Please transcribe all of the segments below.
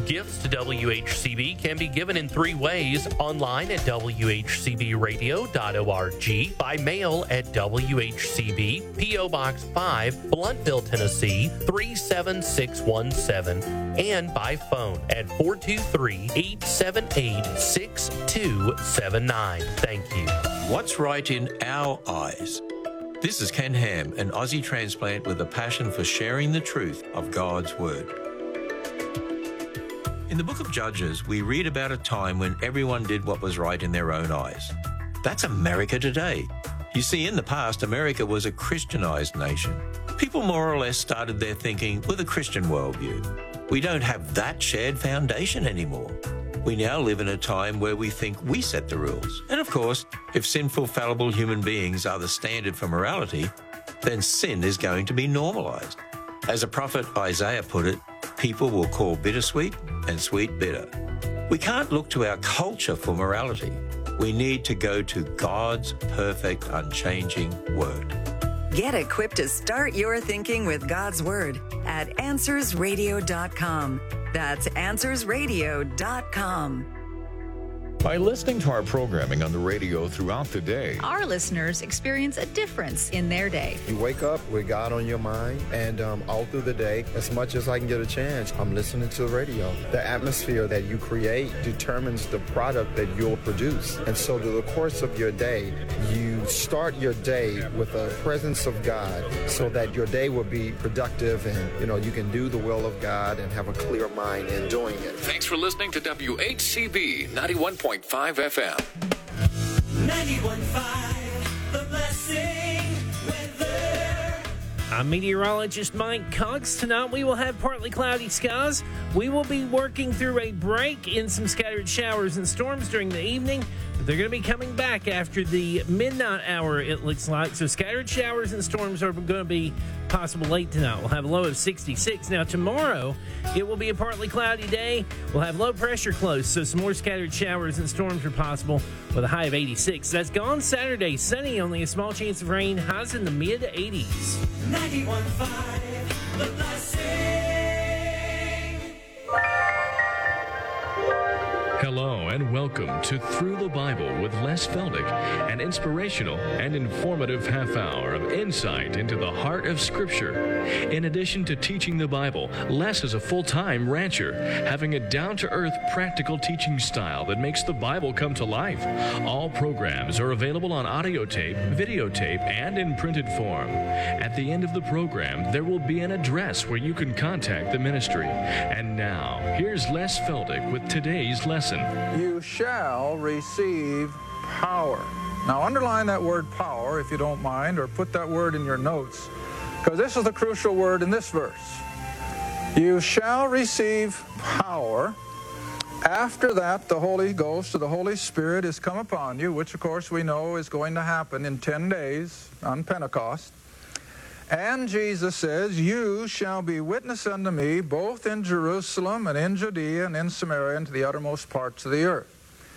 Gifts to WHCB can be given in 3 ways: online at WHCBradio.org, by mail at WHCB, P.O. Box 5, Blountville, Tennessee 37617, and by phone at 423-878-6279. Thank you. What's right in our eyes? This is Ken Ham, an Aussie transplant with a passion for sharing the truth of God's Word. In the book of Judges, we read about a time when everyone did what was right in their own eyes. That's America today. You see, in the past, America was a Christianized nation. People more or less started their thinking with a Christian worldview. We don't have that shared foundation anymore. We now live in a time where we think we set the rules. And of course, if sinful, fallible human beings are the standard for morality, then sin is going to be normalized. As the prophet Isaiah put it, people will call bitter sweet and sweet bitter. We can't look to our culture for morality. We need to go to God's perfect, unchanging Word. Get equipped to start your thinking with God's Word at AnswersRadio.com. That's AnswersRadio.com. By listening to our programming on the radio throughout the day, our listeners experience a difference in their day. You wake up with God on your mind, and all through the day, as much as I can get a chance, I'm listening to the radio. The atmosphere that you create determines the product that you'll produce. And so through the course of your day, you start your day with the presence of God so that your day will be productive and, you can do the will of God and have a clear mind in doing it. Thanks for listening to WHCB 91.5 FM. 91.5, The Blessing Weather. I'm meteorologist Mike Cox. Tonight we will have partly cloudy skies. We will be working through a break in some scattered showers and storms during the evening, but they're going to be coming back after the midnight hour, it looks like. So scattered showers and storms are going to be possible late tonight. We'll have a low of 66. Now tomorrow, it will be a partly cloudy day. We'll have low pressure close, so some more scattered showers and storms are possible with a high of 86. That's gone Saturday. Sunny, only a small chance of rain. Highs in the mid-80s. 91.5, The Blessing. Hello and welcome to Through the Bible with Les Feldick, an inspirational and informative half hour of insight into the heart of Scripture. In addition to teaching the Bible, Les is a full-time rancher, having a down-to-earth, practical teaching style that makes the Bible come to life. All programs are available on audio tape, videotape, and in printed form. At the end of the program, there will be an address where you can contact the ministry. And now, here's Les Feldick with today's lesson. You shall receive power. Now underline that word power if you don't mind, or put that word in your notes, because this is the crucial word in this verse. You shall receive power. After that, the Holy Ghost or the Holy Spirit is come upon you, which of course we know is going to happen in 10 days on Pentecost. And Jesus says, you shall be witness unto me both in Jerusalem and in Judea and in Samaria and to the uttermost parts of the earth.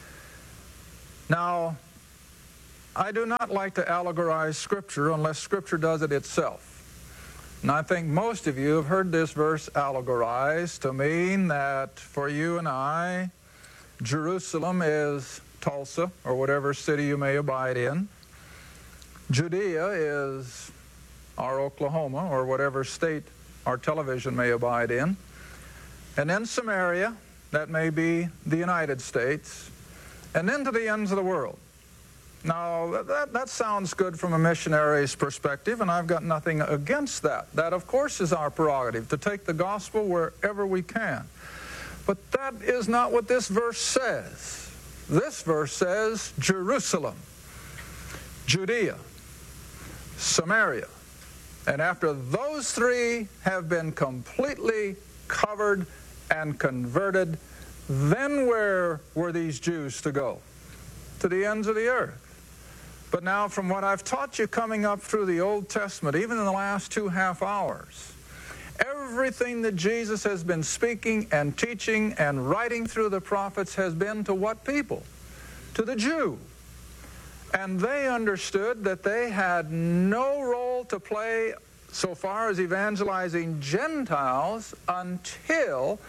Now, I do not like to allegorize Scripture unless Scripture does it itself. And I think most of you have heard this verse allegorized to mean that for you and I, Jerusalem is Tulsa or whatever city you may abide in. Judea is our Oklahoma, or whatever state our television may abide in. And then Samaria, that may be the United States, and then to the ends of the world. Now, that sounds good from a missionary's perspective, and I've got nothing against that. That, of course, is our prerogative, to take the gospel wherever we can. But that is not what this verse says. This verse says Jerusalem, Judea, Samaria. And after those three have been completely covered and converted, then where were these Jews to go? To the ends of the earth. But now from what I've taught you coming up through the Old Testament, even in the last 2.5 hours, everything that Jesus has been speaking and teaching and writing through the prophets has been to what people? To the Jew. And they understood that they had no role to play so far as evangelizing Gentiles until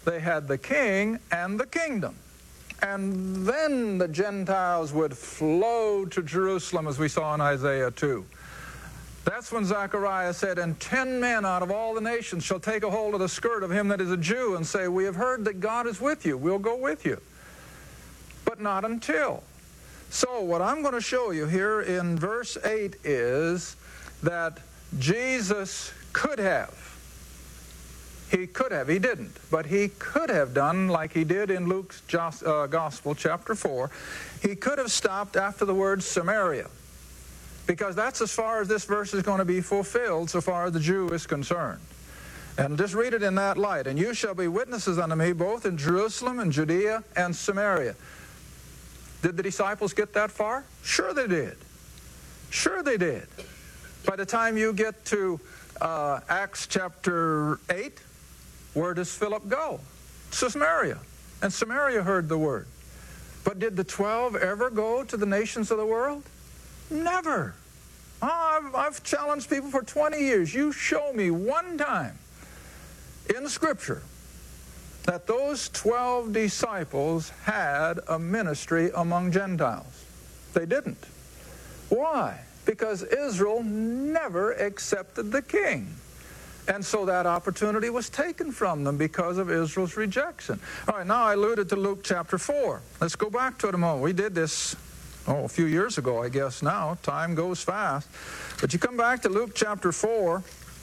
they had the king and the kingdom. And then the Gentiles would flow to Jerusalem, as we saw in Isaiah 2. That's when Zechariah said, "And 10 men out of all the nations shall take a hold of the skirt of him that is a Jew and say, we have heard that God is with you. We'll go with you." But not until. So what I'm going to show you here in verse 8 is that Jesus could have. He could have. He didn't. But he could have done like he did in Luke's Gospel, chapter 4. He could have stopped after the word Samaria, because that's as far as this verse is going to be fulfilled so far as the Jew is concerned. And just read it in that light. "And you shall be witnesses unto me both in Jerusalem and Judea and Samaria." Did the disciples get that far? Sure they did. Sure they did. By the time you get to Acts chapter 8, where does Philip go? To Samaria. And Samaria heard the word. But did the 12 ever go to the nations of the world? Never. I've challenged people for 20 years. You show me one time in the Scripture that those 12 disciples had a ministry among Gentiles. They didn't. Why? Because Israel never accepted the king. And so that opportunity was taken from them because of Israel's rejection. All right, now I alluded to Luke chapter 4. Let's go back to it a moment. We did this, a few years ago, I guess now. Time goes fast. But you come back to Luke chapter 4.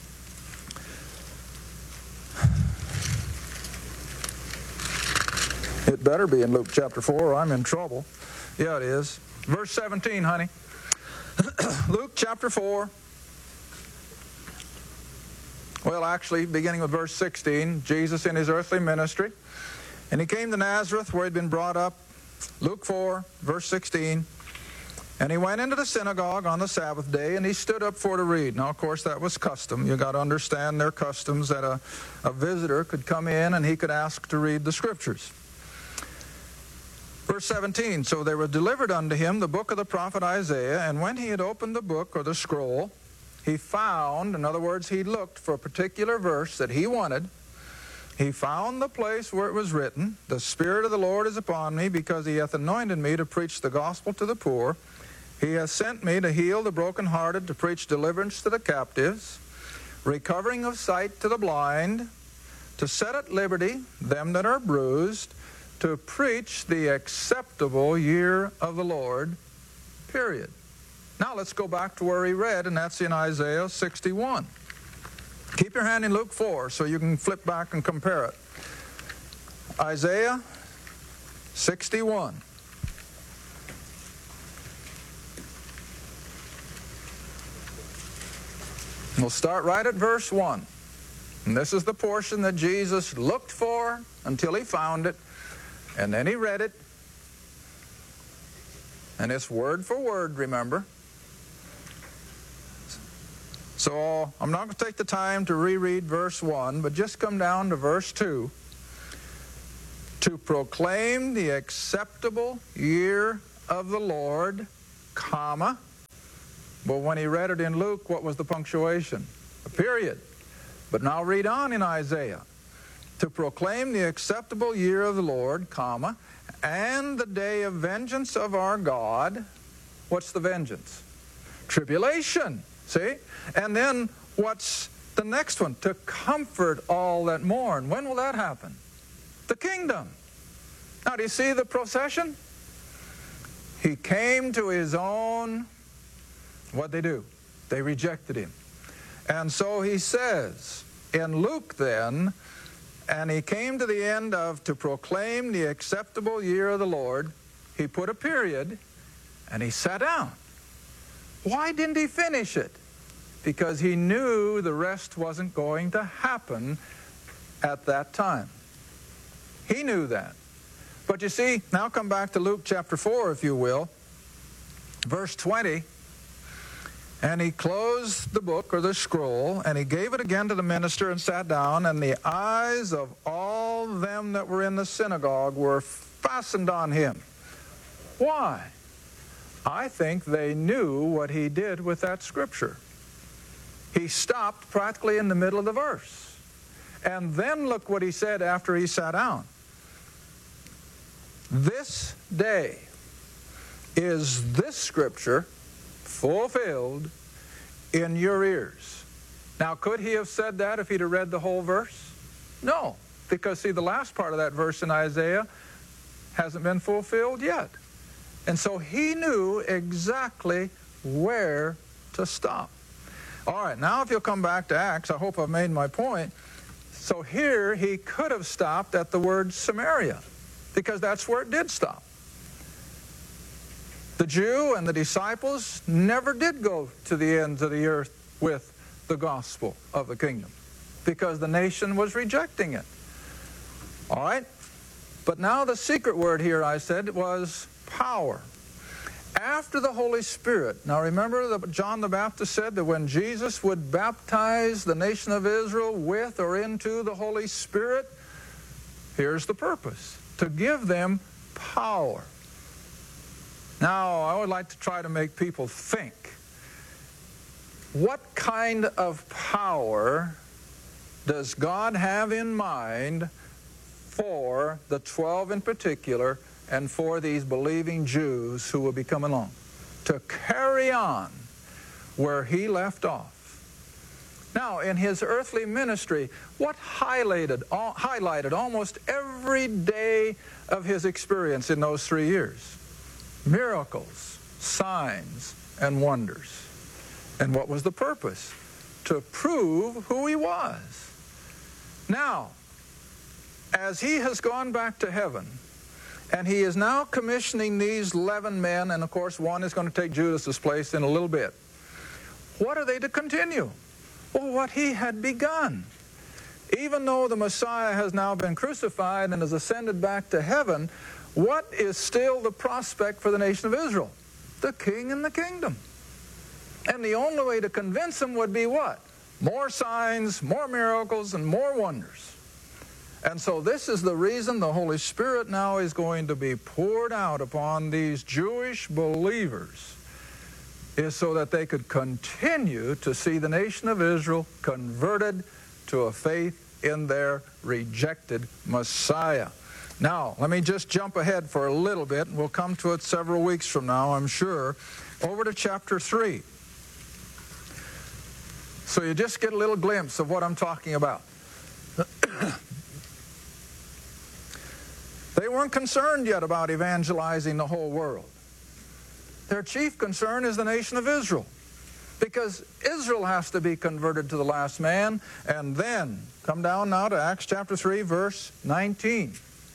It better be in Luke chapter 4 or I'm in trouble. Yeah, it is. Verse 17, honey. Luke chapter 4. Well, actually, beginning with verse 16, Jesus in his earthly ministry. "And he came to Nazareth, where he'd been brought up." Luke 4, verse 16. "And he went into the synagogue on the Sabbath day, and he stood up for to read." Now, of course, that was custom. You got to understand their customs, that a visitor could come in and he could ask to read the Scriptures. Verse 17, "So there was delivered unto him the book of the prophet Isaiah, and when he had opened the book," or the scroll, "he found," in other words, he looked for a particular verse that he wanted. "He found the place where it was written, The Spirit of the Lord is upon me, because he hath anointed me to preach the gospel to the poor. He hath sent me to heal the brokenhearted, to preach deliverance to the captives, recovering of sight to the blind, to set at liberty them that are bruised, to preach the acceptable year of the Lord," period. Now let's go back to where he read, and that's in Isaiah 61. Keep your hand in Luke 4 so you can flip back and compare it. Isaiah 61. We'll start right at verse 1. And this is the portion that Jesus looked for until he found it. And then he read it. And it's word for word, remember. So I'm not going to take the time to reread verse 1, but just come down to verse 2. "To proclaim the acceptable year of the Lord, comma." But when he read it in Luke, what was the punctuation? A period. But now read on in Isaiah. "To proclaim the acceptable year of the Lord, comma, and the day of vengeance of our God." What's the vengeance? Tribulation. See? And then what's the next one? "To comfort all that mourn." When will that happen? The kingdom. Now, do you see the procession? He came to his own. What'd they do? They rejected him. And so he says in Luke then, "And he came to the end of to proclaim the acceptable year of the Lord." He put a period and he sat down. Why didn't he finish it? Because he knew the rest wasn't going to happen at that time. He knew that. But you see, now come back to Luke chapter 4, if you will. Verse 20. "And he closed the book," or the scroll, "and he gave it again to the minister and sat down, and the eyes of all them that were in the synagogue were fastened on him." Why? I think they knew what he did with that scripture. He stopped practically in the middle of the verse. And then look what he said after he sat down. This day is this scripture fulfilled in your ears. Now, could he have said that if he'd have read the whole verse? No, because see, the last part of that verse in Isaiah hasn't been fulfilled yet. And so he knew exactly where to stop. All right, now if you'll come back to Acts, I hope I've made my point. So here he could have stopped at the word Samaria, because that's where it did stop. The Jew and the disciples never did go to the ends of the earth with the gospel of the kingdom, because the nation was rejecting it. All right? But now the secret word here, I said, was power. After the Holy Spirit. Now remember that John the Baptist said that when Jesus would baptize the nation of Israel with or into the Holy Spirit, here's the purpose: to give them power. Now, I would like to try to make people think. What kind of power does God have in mind for the 12 in particular, and for these believing Jews who will be coming along, to carry on where he left off? Now, in his earthly ministry, what highlighted almost every day of his experience in those 3 years? Miracles, signs, and wonders. And what was the purpose? To prove who he was. Now, as he has gone back to heaven, and he is now commissioning these 11 men, and of course one is going to take Judas's place in a little bit. What are they to continue? Well, what he had begun. Even though the Messiah has now been crucified and has ascended back to heaven, what is still the prospect for the nation of Israel? The king and the kingdom. And the only way to convince them would be what? More signs, more miracles, and more wonders. And so this is the reason the Holy Spirit now is going to be poured out upon these Jewish believers, is so that they could continue to see the nation of Israel converted to a faith in their rejected Messiah. Now, let me just jump ahead for a little bit, and we'll come to it several weeks from now, I'm sure. Over to chapter 3. So you just get a little glimpse of what I'm talking about. They weren't concerned yet about evangelizing the whole world. Their chief concern is the nation of Israel, because Israel has to be converted to the last man. And then, come down now to Acts chapter 3, verse 19.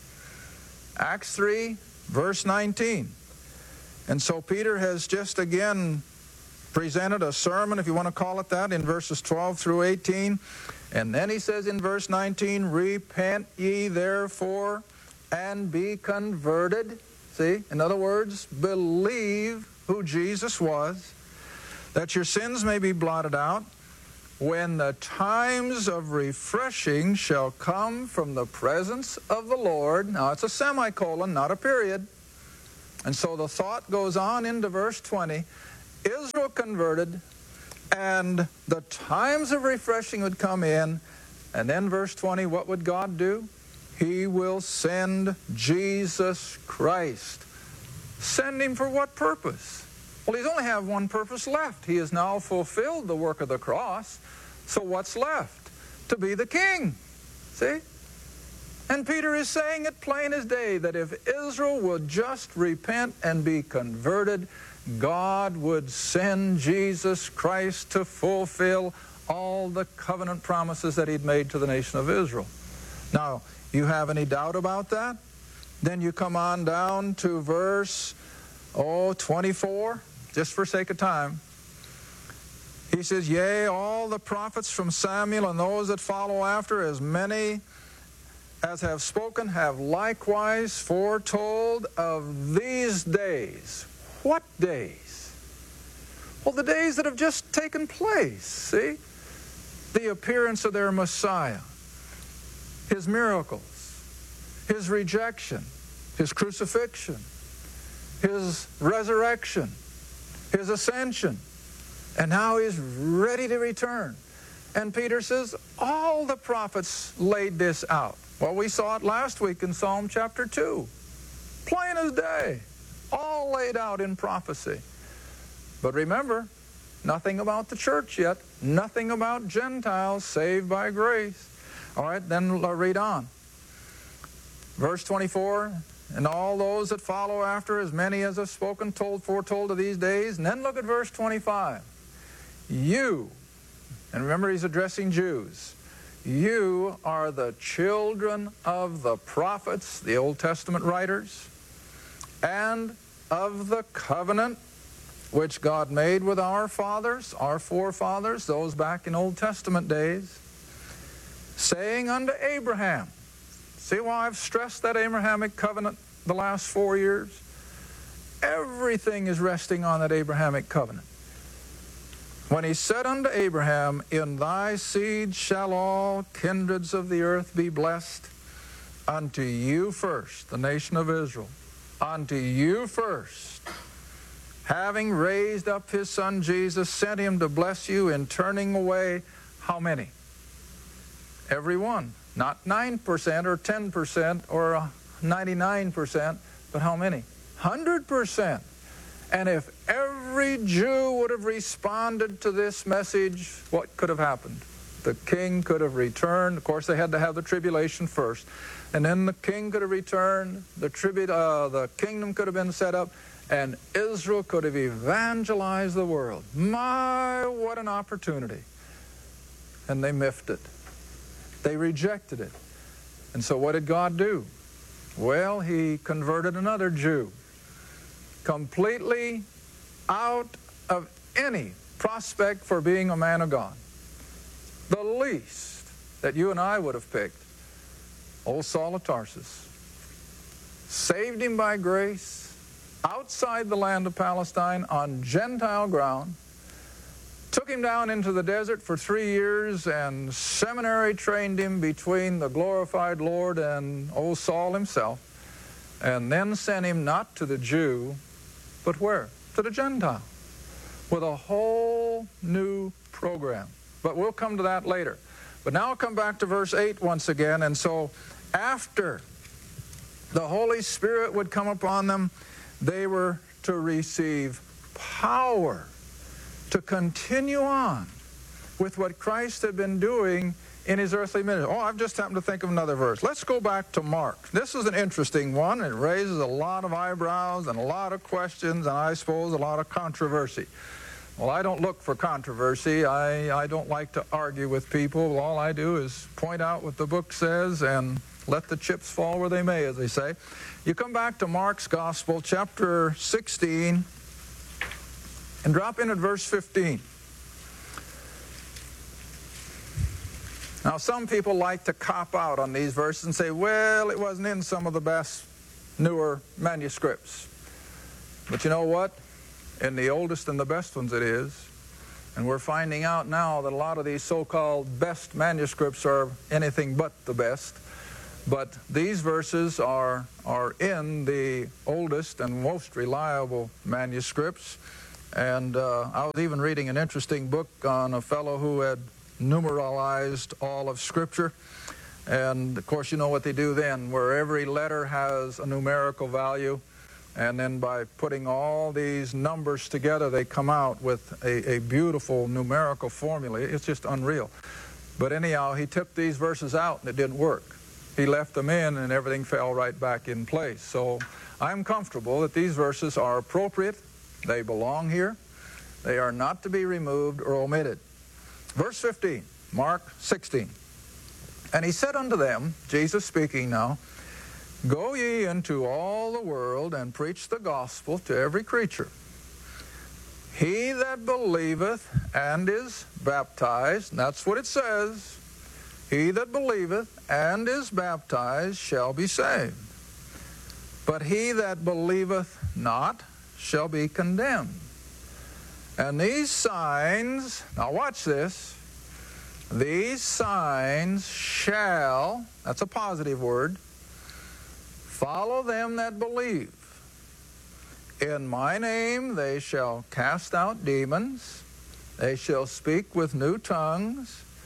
Acts 3, verse 19. And so Peter has just again presented a sermon, if you want to call it that, in verses 12 through 18. And then he says in verse 19, repent ye therefore and be converted. See, in other words, believe who Jesus was, that your sins may be blotted out, when the times of refreshing shall come from the presence of the Lord. Now, it's a semicolon, not a period. And so the thought goes on into verse 20. Israel converted, and the times of refreshing would come in. And then verse 20, what would God do? He will send Jesus Christ. Send him for what purpose? Well, he's only have one purpose left. He has now fulfilled the work of the cross. So what's left? To be the king. See? And Peter is saying it plain as day, that if Israel would just repent and be converted, God would send Jesus Christ to fulfill all the covenant promises that he'd made to the nation of Israel. Now, you have any doubt about that? Then you come on down to verse 24, just for sake of time. He says, yea, all the prophets from Samuel and those that follow after, as many as have spoken, have likewise foretold of these days. What days? Well, the days that have just taken place, see? The appearance of their Messiah, his miracles, his rejection, his crucifixion, his resurrection, his ascension, and now he's ready to return. And Peter says, all the prophets laid this out. Well, we saw it last week in Psalm chapter 2. Plain as day. All laid out in prophecy. But remember, nothing about the church yet. Nothing about Gentiles saved by grace. All right, then read on. Verse 24, and all those that follow after, as many as have spoken, foretold of these days. And then look at verse 25. You, and remember he's addressing Jews, you are the children of the prophets, the Old Testament writers, and of the covenant which God made with our fathers, our forefathers, those back in Old Testament days, saying unto Abraham. See why I've stressed that Abrahamic covenant the last 4 years? Everything is resting on that Abrahamic covenant. When he said unto Abraham, in thy seed shall all kindreds of the earth be blessed, unto you first, the nation of Israel, unto you first, having raised up his son Jesus, sent him to bless you in turning away how many? Every one. Not 9% or 10% or 99%, but how many? 100%. And if every Jew would have responded to this message, what could have happened? The king could have returned. Of course, they had to have the tribulation first. And then the king could have returned, the kingdom could have been set up, and Israel could have evangelized the world. My, what an opportunity. And they miffed it. They rejected it. And so what did God do? Well, he converted another Jew, completely out of any prospect for being a man of God. The least that you and I would have picked, old Saul of Tarsus. Saved him by grace, outside the land of Palestine, on Gentile ground, took him down into the desert for 3 years and seminary trained him between the glorified Lord and old Saul himself, and then sent him not to the Jew, but where? To the Gentile, with a whole new program. But we'll come to that later. But now I'll come back to verse 8 once again. And so after the Holy Spirit would come upon them, they were to receive power to continue on with what Christ had been doing in his earthly ministry. Oh, I've just happened to think of another verse. Let's go back to Mark. This is an interesting one. It raises a lot of eyebrows and a lot of questions, and I suppose a lot of controversy. Well, I don't look for controversy. I don't like to argue with people. All I do is point out what the book says and let the chips fall where they may, as they say. You come back to Mark's Gospel, chapter 16, and drop in at verse 15. Now, some people like to cop out on these verses and say, well, it wasn't in some of the best, newer manuscripts. But you know what? In the oldest and the best ones it is. And we're finding out now that a lot of these so-called best manuscripts are anything but the best. But these verses are in the oldest and most reliable manuscripts. And I was even reading an interesting book on a fellow who had numeralized all of Scripture. And, of course, you know what they do then, where every letter has a numerical value. And then by putting all these numbers together, they come out with a beautiful numerical formula. It's just unreal. But anyhow, he took these verses out, and it didn't work. He left them in, and everything fell right back in place. So I'm comfortable that these verses are appropriate. They belong here. They are not to be removed or omitted. Verse 15, Mark 16. And he said unto them, Jesus speaking now, Go ye into all the world and preach the gospel to every creature. He that believeth and is baptized, and that's what it says, he that believeth and is baptized shall be saved. But he that believeth not shall be condemned. And these signs, now watch this, these signs shall, that's a positive word, follow them that believe. In my name they shall cast out demons. They shall speak with new tongues.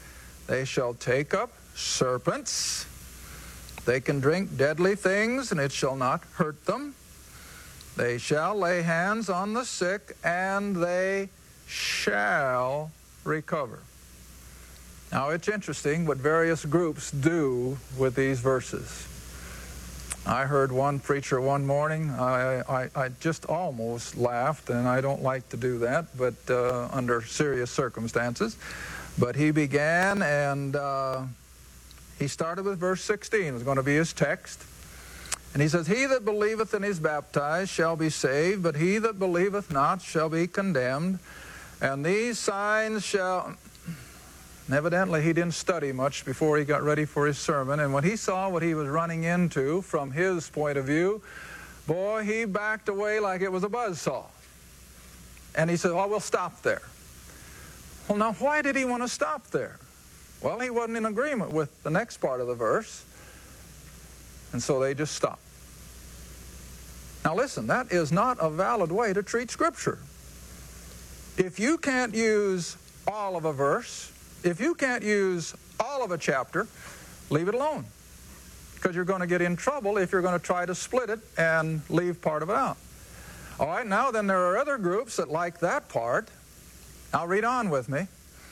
They shall take up serpents. They can drink deadly things, and it shall not hurt them. They shall lay hands on the sick, and they shall recover. Now, it's interesting what various groups do with these verses. I heard one preacher one morning, I just almost laughed, and I don't like to do that, but under serious circumstances. But he began, and he started with verse 16. It was going to be his text. And he says, "He that believeth and is baptized shall be saved, but he that believeth not shall be condemned. And these signs shall..." And evidently he didn't study much before he got ready for his sermon. And when he saw what he was running into from his point of view, boy, he backed away like it was a buzzsaw. And he said, "Oh, we'll stop there." Well, now, why did he want to stop there? Well, he wasn't in agreement with the next part of the verse. And so they just stopped. Now, listen, that is not a valid way to treat Scripture. If you can't use all of a verse, if you can't use all of a chapter, leave it alone. Because you're going to get in trouble if you're going to try to split it and leave part of it out. All right, now then there are other groups that like that part. Now read on with me.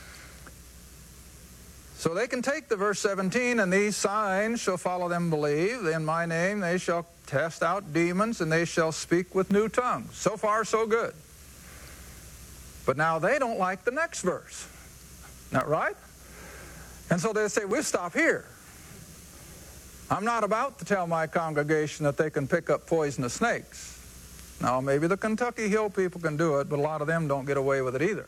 So they can take the verse 17, "And these signs shall follow them believe. In my name they shall cast out demons, and they shall speak with new tongues." So far, so good. But now they don't like the next verse. Not right? And so they say, "We'll stop here. I'm not about to tell my congregation that they can pick up poisonous snakes." Now, maybe the Kentucky Hill people can do it, but a lot of them don't get away with it either.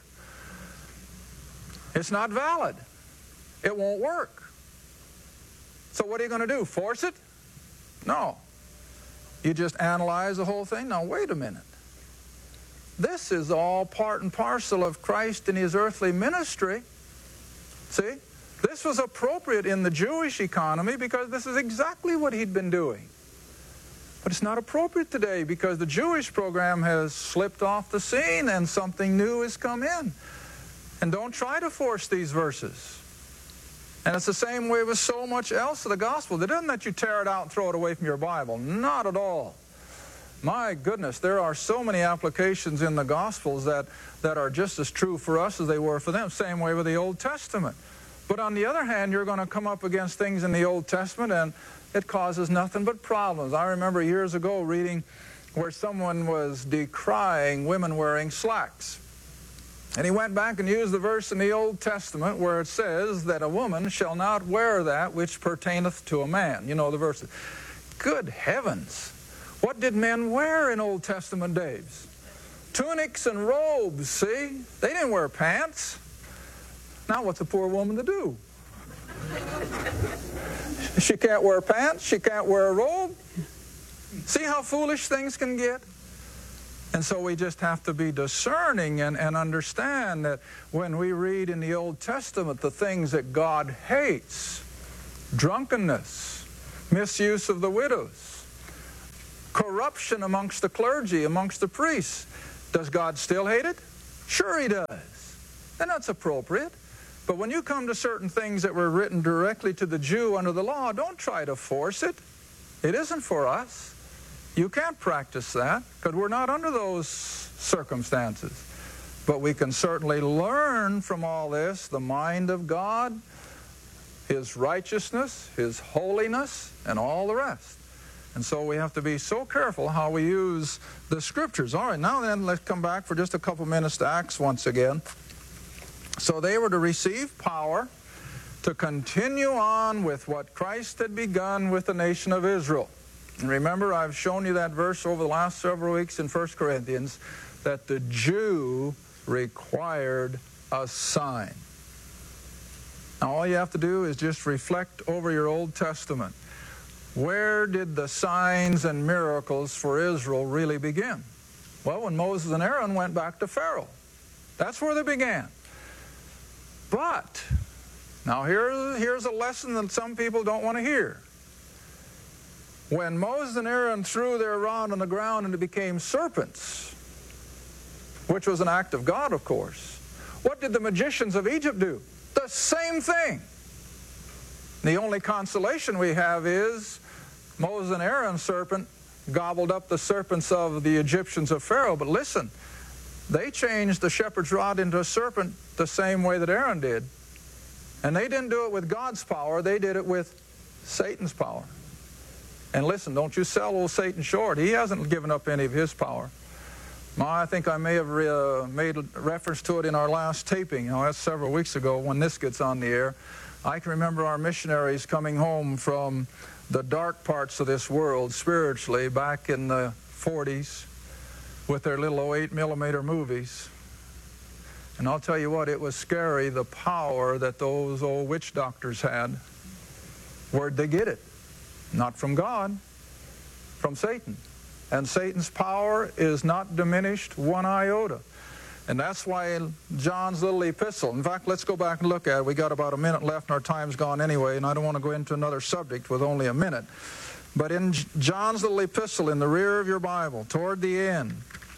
It's not valid. It won't work. So what are you going to do? Force it? No. You just analyze the whole thing? Now, wait a minute. This is all part and parcel of Christ in his earthly ministry. See? This was appropriate in the Jewish economy because this is exactly what he'd been doing. But it's not appropriate today because the Jewish program has slipped off the scene and something new has come in. And don't try to force these verses. And it's the same way with so much else of the gospel. It doesn't let you tear it out and throw it away from your Bible. Not at all. My goodness, there are so many applications in the Gospels that are just as true for us as they were for them. Same way with the Old Testament. But on the other hand, you're going to come up against things in the Old Testament and it causes nothing but problems. I remember years ago reading where someone was decrying women wearing slacks. And he went back and used the verse in the Old Testament where it says that a woman shall not wear that which pertaineth to a man. You know the verse. Good heavens. What did men wear in Old Testament days? Tunics and robes, see? They didn't wear pants. Now what's a poor woman to do? She can't wear pants. She can't wear a robe. See how foolish things can get? And so we just have to be discerning and understand that when we read in the Old Testament the things that God hates, drunkenness, misuse of the widows, corruption amongst the clergy, amongst the priests, does God still hate it? Sure he does. And that's appropriate. But when you come to certain things that were written directly to the Jew under the law, don't try to force it. It isn't for us. You can't practice that because we're not under those circumstances. But we can certainly learn from all this the mind of God, his righteousness, his holiness, and all the rest. And so we have to be so careful how we use the Scriptures. All right, now then, let's come back for just a couple minutes to Acts once again. So they were to receive power to continue on with what Christ had begun with the nation of Israel. And remember, I've shown you that verse over the last several weeks in 1 Corinthians, that the Jew required a sign. Now, all you have to do is just reflect over your Old Testament. Where did the signs and miracles for Israel really begin? Well, when Moses and Aaron went back to Pharaoh. That's where they began. But, now here's a lesson that some people don't want to hear. When Moses and Aaron threw their rod on the ground and it became serpents, which was an act of God, of course, what did the magicians of Egypt do? The same thing. The only consolation we have is Moses and Aaron's serpent gobbled up the serpents of the Egyptians of Pharaoh. But listen, they changed the shepherd's rod into a serpent the same way that Aaron did. And they didn't do it with God's power. They did it with Satan's power. And listen, don't you sell old Satan short. He hasn't given up any of his power. I think I may have made reference to it in our last taping. That's several weeks ago when this gets on the air. I can remember our missionaries coming home from the dark parts of this world spiritually back in the 40s with their little 08mm movies. And I'll tell you what, it was scary, the power that those old witch doctors had. Where'd they get it? Not from God, from Satan. And Satan's power is not diminished one iota. And that's why John's little epistle, in fact, let's go back and look at it. We got about a minute left and our time's gone anyway, and I don't want to go into another subject with only a minute. But in John's little epistle in the rear of your Bible, toward the end,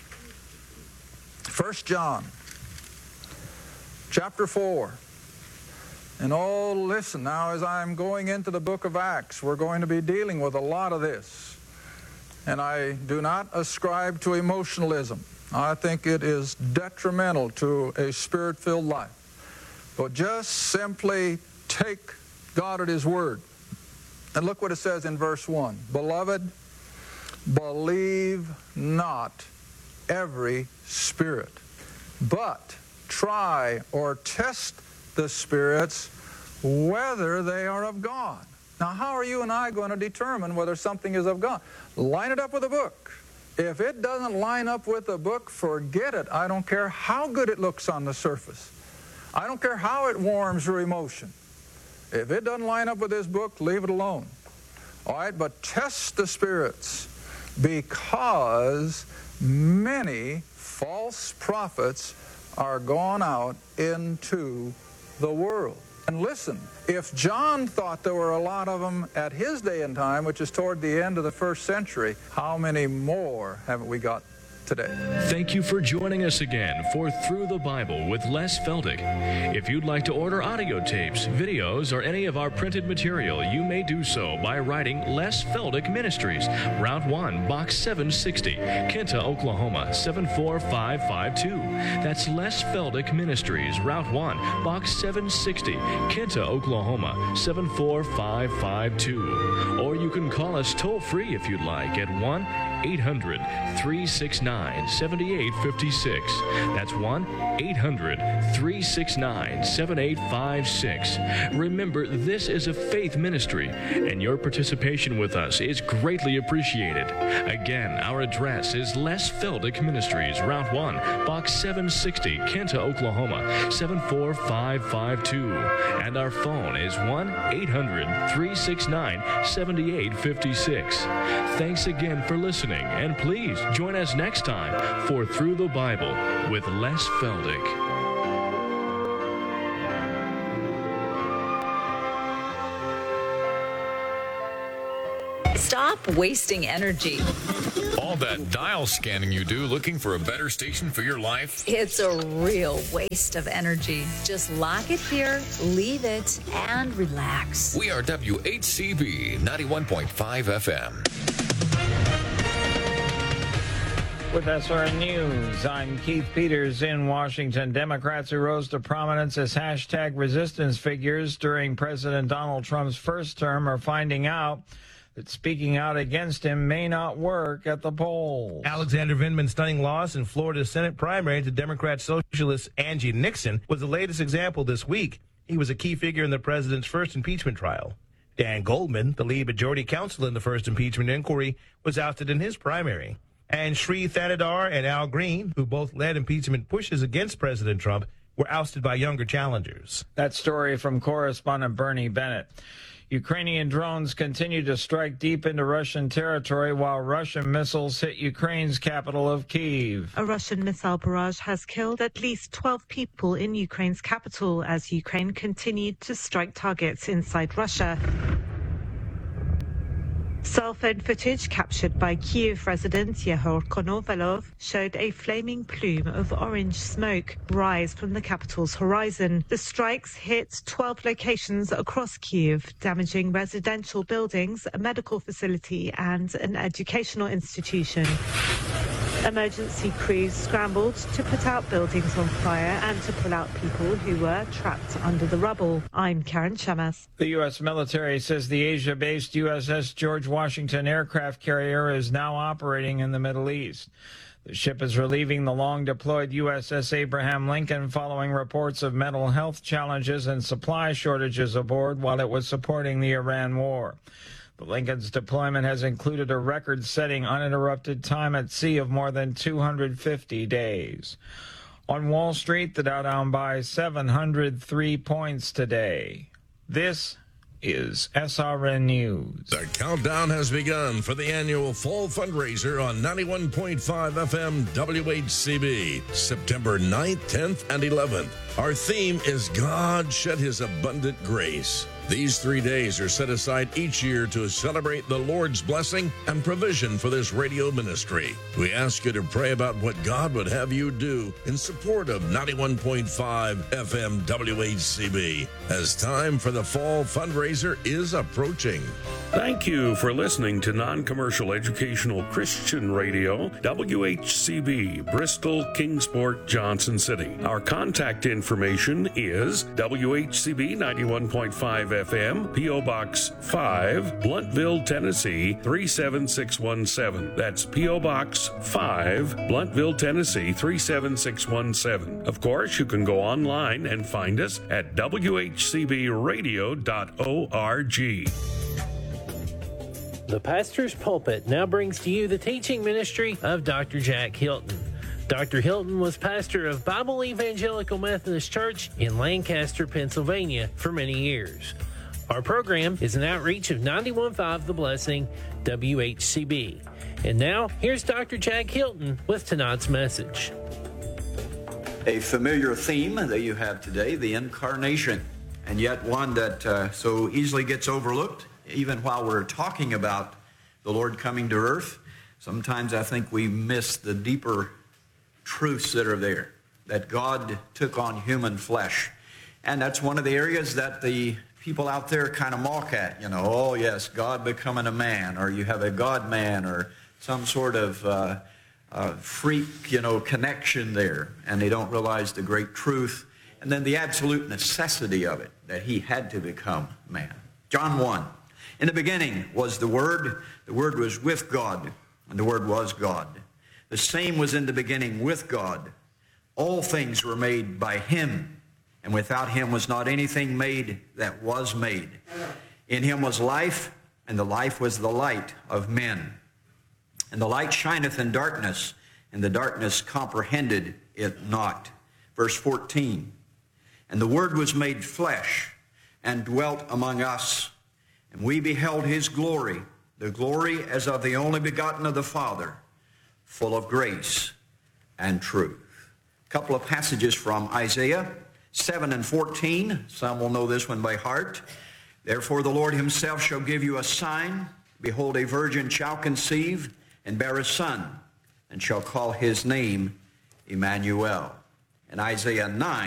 1 John, chapter 4. And oh, listen, now as I'm going into the book of Acts, we're going to be dealing with a lot of this. And I do not ascribe to emotionalism. I think it is detrimental to a spirit-filled life. But just simply take God at His word. And look what it says in verse 1. Beloved, believe not every spirit, but try or test the spirits whether they are of God. Now, how are you and I going to determine whether something is of God? Line it up with a book. If it doesn't line up with the book, forget it. I don't care how good it looks on the surface. I don't care how it warms your emotion. If it doesn't line up with this book, leave it alone. All right, but test the spirits, because many false prophets are gone out into the world. And listen, if John thought there were a lot of them at his day and time, which is toward the end of the 1st century, how many more haven't we got today? Thank you for joining us again for Through the Bible with Les Feldick. If you'd like to order audio tapes, videos, or any of our printed material, you may do so by writing Les Feldick Ministries, Route 1, Box 760, Kinta, Oklahoma, 74552. That's Les Feldick Ministries, Route 1, Box 760, Kinta, Oklahoma, 74552. Or you can call us toll-free if you'd like at 1-800-369-7856. That's 1-800-369-7856. Remember, this is a faith ministry, and your participation with us is greatly appreciated. Again, our address is Les Feldick Ministries, Route 1, Box 760, Kinta, Oklahoma, 74552. And our phone is 1-800-369-7856. Thanks again for listening. And please join us next time for Through the Bible with Les Feldick. Stop wasting energy. All that dial scanning you do looking for a better station for your life? It's a real waste of energy. Just lock it here, leave it, and relax. We are WHCB 91.5 FM. With SRN News, I'm Keith Peters in Washington. Democrats who rose to prominence as hashtag resistance figures during President Donald Trump's first term are finding out that speaking out against him may not work at the polls. Alexander Vindman's stunning loss in Florida's Senate primary to Democrat socialist Angie Nixon was the latest example this week. He was a key figure in the president's first impeachment trial. Dan Goldman, the lead majority counsel in the first impeachment inquiry, was ousted in his primary. And Sri Thanadar and Al Green, who both led impeachment pushes against President Trump, were ousted by younger challengers. That story from correspondent Bernie Bennett. Ukrainian drones continue to strike deep into Russian territory while Russian missiles hit Ukraine's capital of Kyiv. A Russian missile barrage has killed at least 12 people in Ukraine's capital as Ukraine continued to strike targets inside Russia. Cell phone footage captured by Kyiv resident Yehor Konovalov showed a flaming plume of orange smoke rise from the capital's horizon. The strikes hit 12 locations across Kyiv, damaging residential buildings, a medical facility and an educational institution. Emergency crews scrambled to put out buildings on fire and to pull out people who were trapped under the rubble. I'm Karen Chamas. The U.S. military says the Asia-based USS George Washington aircraft carrier is now operating in the Middle East. The ship is relieving the long-deployed USS Abraham Lincoln following reports of mental health challenges and supply shortages aboard while it was supporting the Iran war. The Lincoln's deployment has included a record-setting uninterrupted time at sea of more than 250 days. On Wall Street, the Dow down by 703 points today. This is SRN News. The countdown has begun for the annual fall fundraiser on 91.5 FM WHCB, September 9th, 10th, and 11th. Our theme is God Shed His Abundant Grace. These 3 days are set aside each year to celebrate the Lord's blessing and provision for this radio ministry. We ask you to pray about what God would have you do in support of 91.5 FM WHCB as time for the fall fundraiser is approaching. Thank you for listening to Non-Commercial Educational Christian Radio, WHCB, Bristol, Kingsport, Johnson City. Our contact information is WHCB 91.5 FM, P.O. Box 5, Bluntville, Tennessee 37617. That's P.O. Box 5, Bluntville, Tennessee 37617. Of course, you can go online and find us at WHCBradio.org. The Pastor's Pulpit now brings to you the teaching ministry of Dr. Jack Hilton. Dr. Hilton was pastor of Bible Evangelical Methodist Church in Lancaster, Pennsylvania for many years. Our program is an outreach of 91.5 The Blessing, WHCB. And now, here's Dr. Jack Hilton with tonight's message. A familiar theme that you have today, the incarnation, and yet one that so easily gets overlooked. Even while we're talking about the Lord coming to earth, sometimes I think we miss the deeper truths that are there, that God took on human flesh. And that's one of the areas that the people out there kind of mock at, you know, oh yes, God becoming a man, or you have a God-man, or some sort of freak, you know, connection there, and they don't realize the great truth, and then the absolute necessity of it, that he had to become man. John 1. In the beginning was the Word was with God, and the Word was God. The same was in the beginning with God. All things were made by him, and without him was not anything made that was made. In him was life, and the life was the light of men. And the light shineth in darkness, and the darkness comprehended it not. Verse 14, and the Word was made flesh, and dwelt among us, and we beheld his glory, the glory as of the only begotten of the Father, full of grace and truth. A couple of passages from Isaiah 7 and 14. Some will know this one by heart. Therefore the Lord himself shall give you a sign. Behold, a virgin shall conceive and bear a son, and shall call his name Emmanuel. And Isaiah 9.